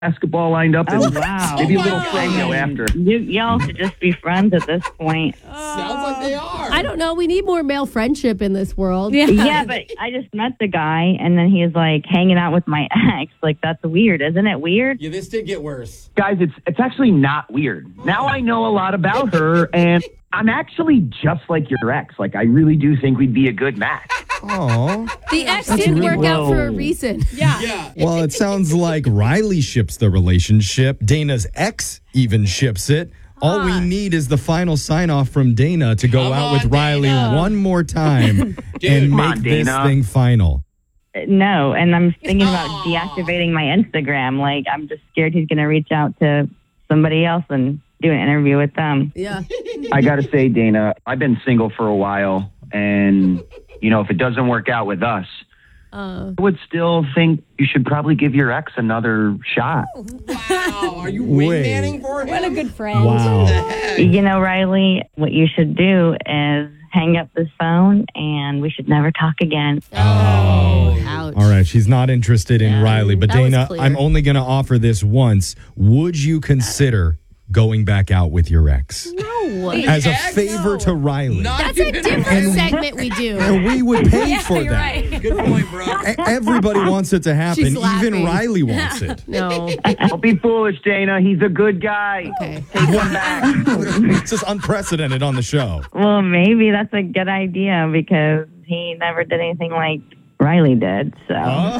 basketball lined up. And wow. maybe a little Prego after. Y'all should just be friends at this point. Sounds like they are. I don't know. We need more male friendship in this world. Yeah, but I just met the guy, and then he's like hanging out with my ex. Like, that's weird. Isn't it weird? Yeah, this did get worse. Guys, it's actually not weird. Now I know a lot about her, and I'm actually just like your ex. Like, I really do think we'd be a good match. Oh. The ex didn't work out for a reason. Yeah. Well, it sounds like Riley ships the relationship. Dana's ex even ships it. All we need is the final sign-off from Dana to go Come out on, with Riley Dana. one more time and come make on, this Dana. thing final. No, and I'm thinking about deactivating my Instagram. Like, I'm just scared he's going to reach out to somebody else and do an interview with them. Yeah. I got to say, Dana, I've been single for a while, and, if it doesn't work out with us, I would still think you should probably give your ex another shot. Wow. Are you Wait. wingmanning for him? What a good friend. Wow. Riley, what you should do is hang up this phone, and we should never talk again. Ouch. All right, she's not interested in Riley. But that was Dana, clear. I'm only going to offer this once. Would you consider going back out with your ex? No. As a Heck favor no. to Riley. Not That's a even different segment we do. And we would pay for you're that. right. Good point, bro. Everybody wants it to happen. She's Even laughing. Riley wants it. No. Don't be foolish, Dana. He's a good guy. Okay. Take him back. It's just unprecedented on the show. Well, maybe that's a good idea because he never did anything like Riley did. So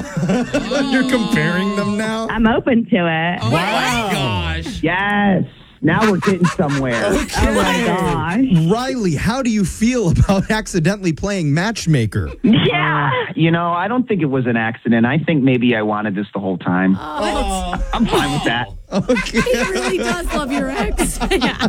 You're comparing them now? I'm open to it. Oh, my gosh. Yes. Now we're getting somewhere. Oh my gosh. Riley, how do you feel about accidentally playing matchmaker? Yeah. I don't think it was an accident. I think maybe I wanted this the whole time. Oh. I'm fine with that. Okay. He really does love your ex. Yeah.